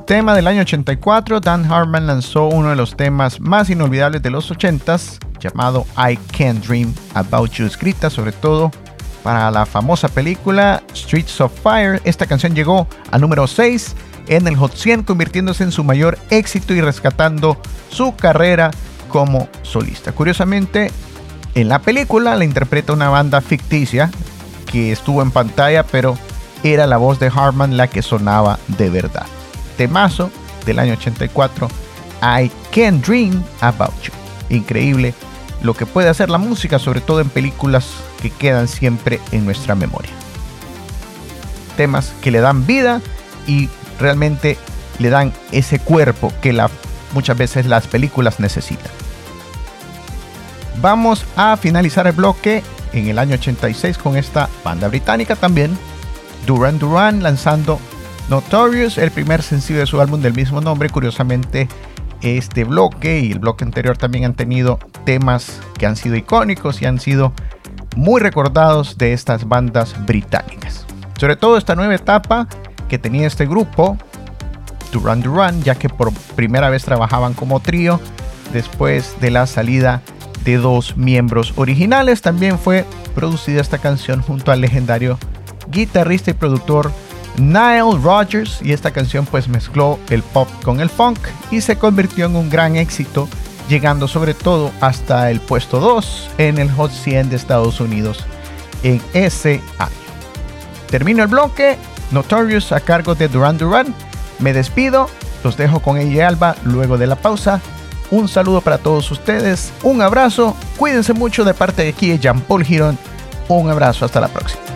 Tema del año 84, Dan Hartman lanzó uno de los temas más inolvidables de los 80s, llamado I Can't Dream About You, escrita sobre todo para la famosa película Streets of Fire. Esta canción llegó a número 6 en el Hot 100, convirtiéndose en su mayor éxito y rescatando su carrera como solista. Curiosamente, en la película la interpreta una banda ficticia que estuvo en pantalla, pero era la voz de Hartman la que sonaba de verdad. Temazo del año 84, I Can't Dream About You. Increíble lo que puede hacer la música, sobre todo en películas que quedan siempre en nuestra memoria. Temas que le dan vida y realmente le dan ese cuerpo que muchas veces las películas necesitan. Vamos a finalizar el bloque en el año 86 con esta banda británica también, Duran Duran, lanzando Notorious, el primer sencillo de su álbum del mismo nombre. Curiosamente, este bloque y el bloque anterior también han tenido temas que han sido icónicos y han sido muy recordados de estas bandas británicas. Sobre todo esta nueva etapa que tenía este grupo, Duran Duran, ya que por primera vez trabajaban como trío después de la salida de dos miembros originales. También fue producida esta canción junto al legendario guitarrista y productor Nile Rodgers, y esta canción pues mezcló el pop con el funk y se convirtió en un gran éxito, llegando sobre todo hasta el puesto 2 en el Hot 100 de Estados Unidos en ese año. Termino el bloque Notorious a cargo de Duran Duran. Me despido, los dejo con ella Alba luego de la pausa. Un saludo para todos ustedes, un abrazo, cuídense mucho de parte de aquí de Jean Paul Girón. Un abrazo, hasta la próxima.